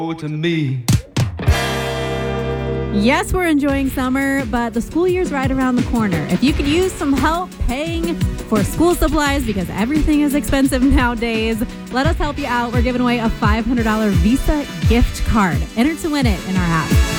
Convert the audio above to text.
to me. Yes, we're enjoying summer, but the school year's right around the corner. If you could use some help paying for school supplies because everything is expensive nowadays, let us help you out. We're giving away a $500 Visa gift card. Enter to win it in our app.